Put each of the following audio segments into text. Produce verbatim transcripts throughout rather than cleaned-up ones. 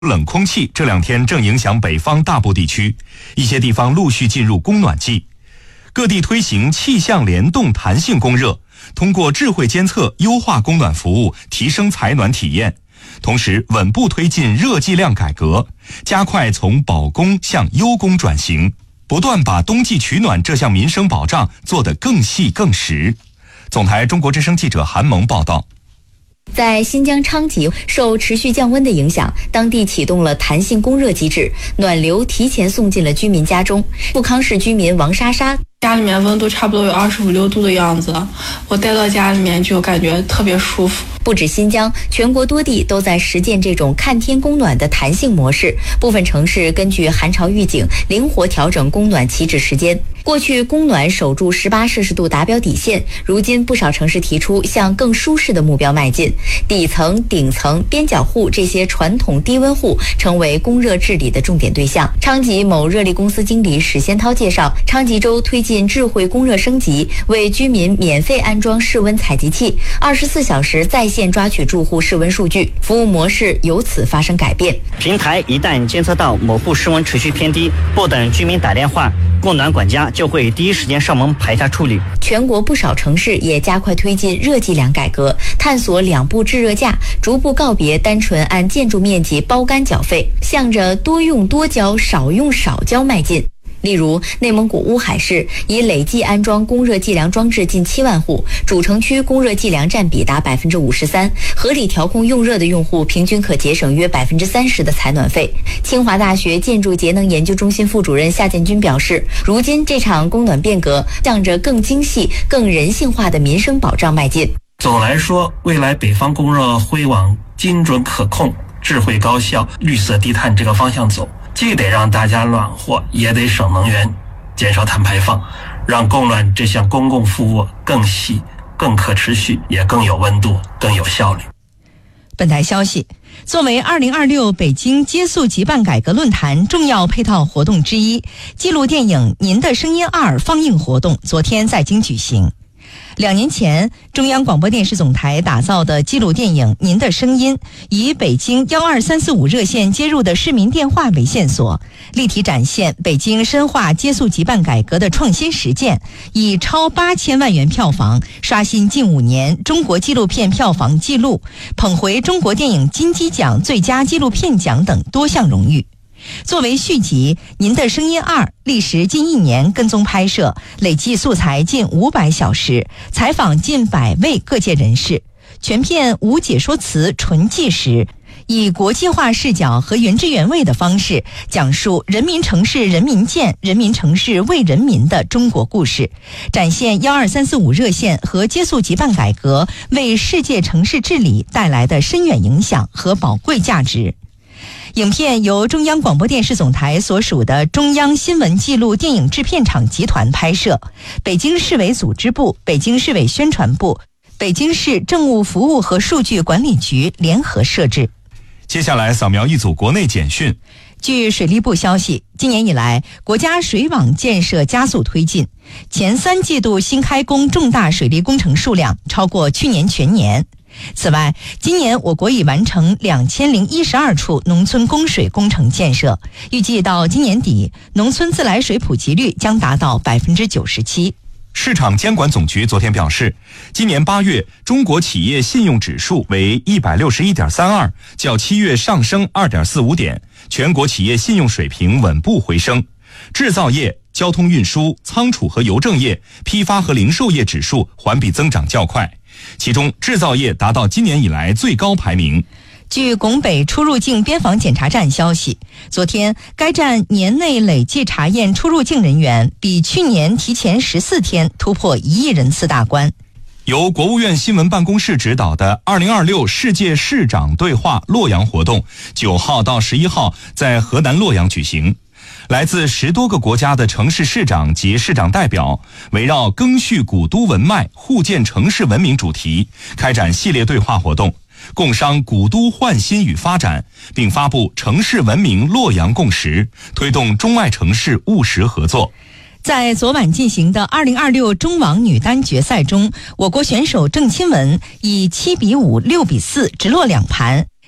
冷空气这两天正影响北方大部地区，一些地方陆续进入供暖季。各地推行气象联动弹性供热，通过智慧监测优化供暖服务，提升采暖体验，同时稳步推进热计量改革，加快从保供向优供转型，不断把冬季取暖这项民生保障做得更细更实。总台中国之声记者韩萌报道。 在新疆昌吉，受持续降温的影响，当地启动了弹性供热机制，暖流提前送进了居民家中。富康市居民王莎莎， 家里面温度差不多有二十五六度的样子，我待到家里面就感觉特别舒服。 不止新疆，全国多地都在实践这种看天供暖的弹性模式。部分城市根据寒潮预警，灵活调整供暖起止时间。过去供暖守住十八摄氏度达标底线，如今不少城市提出向更舒适的目标迈进。底层、顶层、边角户这些传统低温户成为供热治理的重点对象。昌吉某热力公司经理史先涛介绍，昌吉州推进智慧供热升级，为居民免费安装室温采集器，二十四小时在线抓取住户室温数据，服务模式由此发生改变。 平台一旦监测到某户室温持续偏低，不等居民打电话，供暖管家就会第一时间上门排查处理。 全国不少城市也加快推进热计量改革，探索两步制热价，逐步告别单纯按建筑面积包干缴费，向着多用多交、少用少交迈进。例如，内蒙古乌海市已累计安装供热计量装置近七万户，主城区供热计量占比达百分之五十三，合理调控用热的用户平均可节省约百分之三十的采暖费。清华大学建筑节能研究中心副主任夏建军表示，如今这场供暖变革向着更精细、更人性化的民生保障迈进。 总来说，未来北方供热会往精准可控、智慧高效、绿色低碳这个方向走。既得让大家暖和，也得省能源，减少碳排放，让供暖这项公共服务更细、更可持续，也更有温度、更有效率。 本台消息，作为二零二六北京接速即办改革论坛重要配套活动之一，纪录电影《您的声音二》放映活动昨天在京举行。两年前，中央广播电视总台打造的纪录电影《您的声音》，以北京幺二三四五热线接入的市民电话为线索，立体展现北京深化接速即办改革的创新实践，以超八千万元票房刷新近五年中国纪录片票房纪录，捧回中国电影金鸡奖最佳纪录片奖等多项荣誉。作为续集，《您的声音二》历时近一年跟踪拍摄，累计素材近五百小时，采访近百位各界人士，全片无解说词，纯纪实，以国际化视角和原汁原味的方式，讲述人民城市人民建、人民城市为人民的中国故事，展现幺二三四五热线和接速即办改革为世界城市治理带来的深远影响和宝贵价值。影片由中央广播电视总台所属的中央新闻纪录电影制片厂集团拍摄，北京市委组织部、北京市委宣传部、北京市政务服务和数据管理局联合摄制。 接下来扫描一组国内简讯。 据水利部消息，今年以来，国家水网建设加速推进，前三季度新开工重大水利工程数量超过去年全年。此外，今年我国已完成两千零一十二处农村供水工程建设，预计到今年底，农村自来水普及率将达到百分之九十七。 市场监管总局昨天表示，今年八月中国企业信用指数为一百六十一点三二，较七月上升二点四五点，全国企业信用水平稳步回升。制造业、交通运输、仓储和邮政业、批发和零售业指数环比增长较快。其中制造业达到今年以来最高排名。 据拱北出入境边防检查站消息，昨天该站年内累计查验出入境人员比去年提前十四天突破一亿人次大关。 由国务院新闻办公室指导的二零二六世界市长对话洛阳活动，九号到十一号在河南洛阳举行。来自十多个国家的城市市长及市长代表，围绕赓续古都文脉、互建城市文明主题，开展系列对话活动，共商古都焕新与发展，并发布城市文明洛阳共识，推动中外城市务实合作。 在昨晚进行的二零二六中网女单决赛中，我国选手郑钦文以七比五、六比四直落两盘，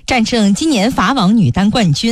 战胜今年法网女单冠军